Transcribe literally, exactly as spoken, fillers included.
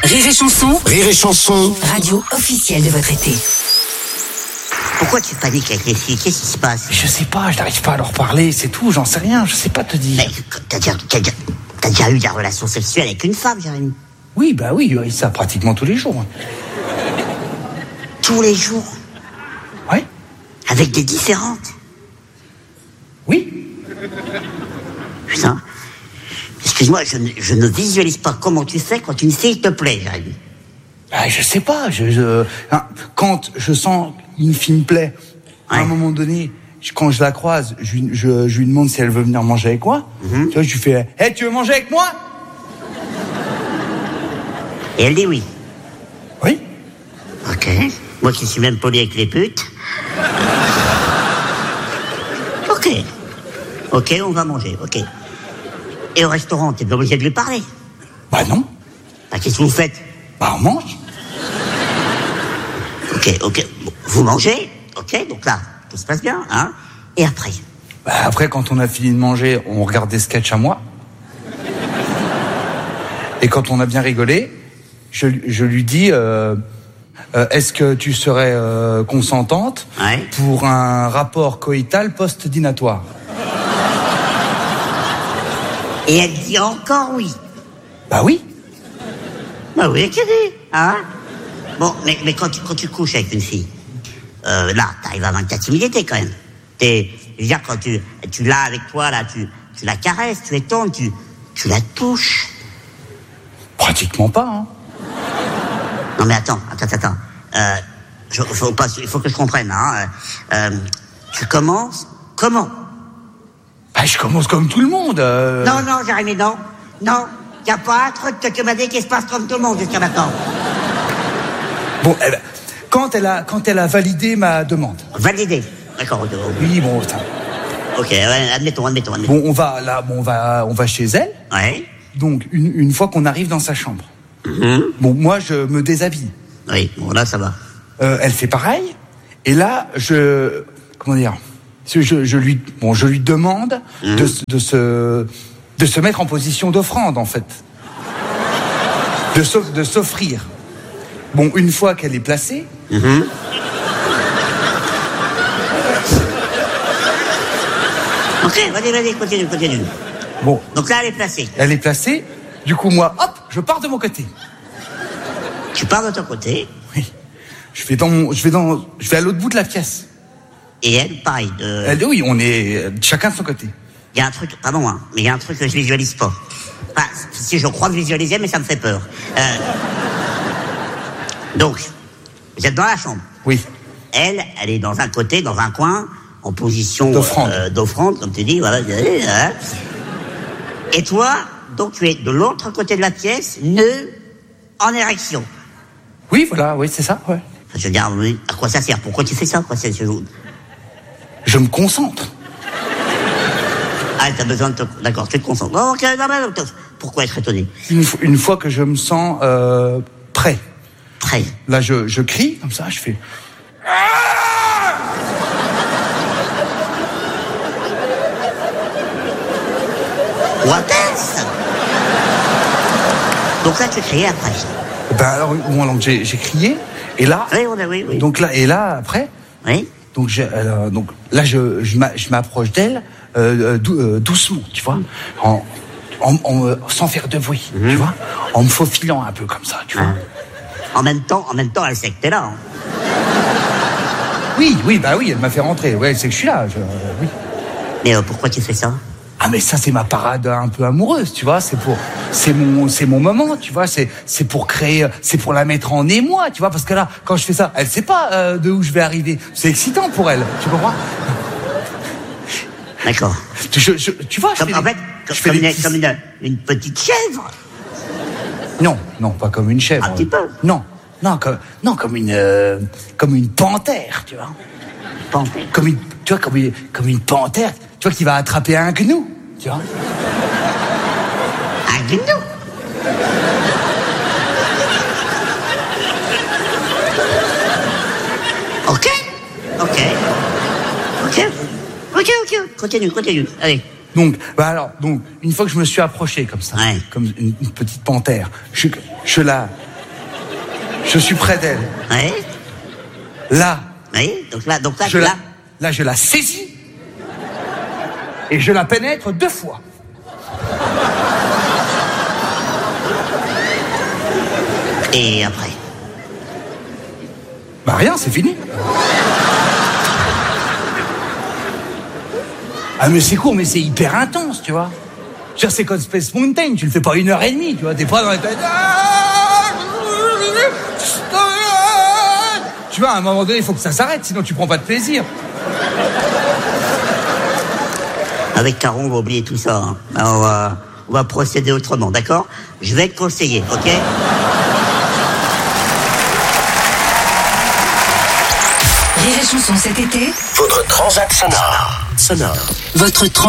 Rire et Chanson. Rire et Chanson. Radio officielle de votre été. Pourquoi tu paniques avec les filles? Qu'est-ce qui se passe? Je sais pas, je n'arrive pas à leur parler, c'est tout, j'en sais rien, je sais pas te dire. Mais t'as déjà, t'as déjà, t'as déjà eu des relations sexuelles avec une femme, Jérémy? Oui, bah oui, oui, ça pratiquement tous les jours. Tous les jours? Oui. Avec des différentes? Oui. Putain. Excuse-moi, je ne, je ne visualise pas comment tu fais quand une fille te plaît, Jérémy. Bah, je sais pas, je, je, hein, quand je sens une fille me plaît, ouais. À un moment donné, je, quand je la croise, je, je, je lui demande si elle veut venir manger avec moi. Mm-hmm. Tu vois, je lui fais, hé, hey, tu veux manger avec moi? Et elle dit oui. Oui. Ok. Moi qui suis même poli avec les putes. Ok. Ok, on va manger, ok. Et au restaurant, t'es pas obligé de lui parler? Bah non. Bah qu'est-ce que vous faites? Bah on mange. Ok, ok. Bon, vous mangez, ok, donc là, tout se passe bien, hein? Et après? Bah après, quand on a fini de manger, on regarde des sketchs à moi. Et quand on a bien rigolé, je, je lui dis, euh, euh, est-ce que tu serais euh, consentante ouais. pour un rapport coïtal post-dinatoire? Et elle dit encore oui. Bah oui. Bah oui, qu'elle dit, hein? Bon, mais, mais quand, tu, quand tu couches avec une fille, euh, là, t'arrives à vingt-quatre timidité quand même. T'es, je veux dire, quand tu, tu l'as avec toi, là, tu, tu la caresses, tu étondes, tu, tu la touches. Pratiquement pas, hein. Non mais attends, attends, attends. Euh, je, faut pas, il faut que je comprenne, hein. Euh, tu commences comment? Bah, je commence comme tout le monde. Euh... Non, non, Jérémy, non. Non, y a pas un truc que tu m'as dit qui se passe comme tout le monde jusqu'à maintenant. Bon, elle, quand elle a, quand elle a validé ma demande. Validé. D'accord. Oui, bon, ça. Ok, ouais, admettons, admettons, admettons. Bon, on va là, bon, on va, on va chez elle. Ouais. Donc, une, une fois qu'on arrive dans sa chambre. Mm-hmm. Bon, moi, je me déshabille. Oui, bon, là, ça va. Euh, elle fait pareil. Et là, je, comment dire, je, je lui, bon, je lui demande mm-hmm. de, de se, de se mettre en position d'offrande, en fait. De, de s'offrir. Bon, une fois qu'elle est placée. Mm-hmm. Ok, vas-y, vas-y, continue, continue. Bon. Donc là, elle est placée. Elle est placée. Du coup, moi, hop, je pars de mon côté. Tu pars de ton côté? Oui. Je vais dans mon, je vais dans, je vais à l'autre bout de la pièce. Et elle, pareil. De... Elle, oui, on est chacun de son côté. Il y a un truc, pardon, hein, mais il y a un truc que je visualise pas. Enfin, si je crois visualiser, mais ça me fait peur. Euh... Donc, vous êtes dans la chambre. Oui. Elle, elle est dans un côté, dans un coin, en position d'offrande, euh, d'offrande, comme tu dis, voilà. Hein. Et toi, donc tu es de l'autre côté de la pièce, nœud en érection. Oui, voilà, oui, c'est ça, ouais. Je veux dire, oui, à quoi ça sert? Pourquoi tu fais ça, quoi? C'est, je... je me concentre. Ah, t'as besoin de te... D'accord, tu te concentres. Oh, ok, non, non, non. Pourquoi être étonné? Une, une fois que je me sens euh, prêt. Prêt. Là, je, je crie, comme ça, je fais... What else? Donc là, tu criais après. Ben alors, bon, alors j'ai, j'ai crié, et là... Oui, oui, oui, oui. Donc là, et là, après... Oui. Donc, j'ai, euh, donc là, je, je, je m'approche d'elle euh, dou, euh, doucement, tu vois, en, en, en, sans faire de bruit, mmh. tu vois, en me faufilant un peu comme ça, tu vois. Ah. En même temps, en même temps, elle sait que t'es là. Hein. Oui, oui, bah oui, elle m'a fait rentrer. Ouais, elle sait que je suis là. Je, euh, oui. Mais euh, pourquoi tu fais ça? Ah, mais ça, c'est ma parade un peu amoureuse, tu vois. C'est pour, c'est mon, c'est mon moment, tu vois. C'est, c'est pour créer, c'est pour la mettre en émoi, tu vois. Parce que là, quand je fais ça, elle sait pas euh, de où je vais arriver. C'est excitant pour elle, tu comprends? D'accord. Tu, je, je, tu vois, je comme, fais en des, fait, je comme, fais une, des... comme une, une petite chèvre. Non, non, pas comme une chèvre. Un petit peu. Non, non, comme, non, comme une, euh, comme une panthère, tu vois. Panthère. Comme une, tu vois, comme une, comme une panthère, tu vois, qui va attraper un gnou, tu vois. Un gnou. Ok, ok, ok, ok, ok. Continue, continue. Allez. Donc, bah alors, donc, une fois que je me suis approché comme ça, ouais. comme une, une petite panthère, je, je la, Je suis près d'elle. Oui. Là. Oui. Donc là, donc là, Je là. la, là, je la saisis et je la pénètre deux fois. Et après. Bah rien, c'est fini. Ah mais c'est court, mais c'est hyper intense, tu vois. Je veux dire, c'est comme Space Mountain, tu le fais pas une heure et demie, tu vois, t'es pas dans la tête. Tu vois, à un moment donné, il faut que ça s'arrête, sinon tu prends pas de plaisir. Avec Caron, on va oublier tout ça. Hein. On va, on va procéder autrement, d'accord? Je vais te conseiller, ok? Rire et Chanson cet été. Votre transat sonore. Sonore. Votre trans